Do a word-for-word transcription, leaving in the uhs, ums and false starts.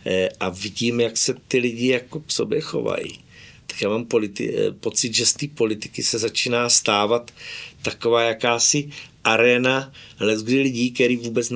a vidím, jak se ty lidi jako k sobě chovají. Tak já mám politi- pocit, že z té politiky se začíná stávat taková jakási arena, kdy lidí, který vůbec